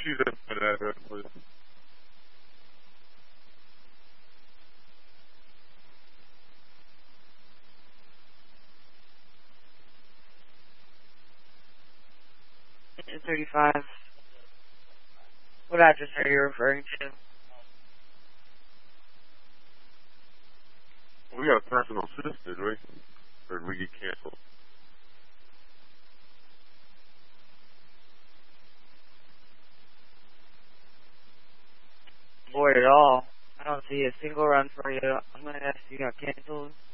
you that address, please? In 35. What address are you referring to? We got a personal assistant, right? Or did we get canceled? Void at all. I don't see a single run for you. I'm gonna guess you got canceled.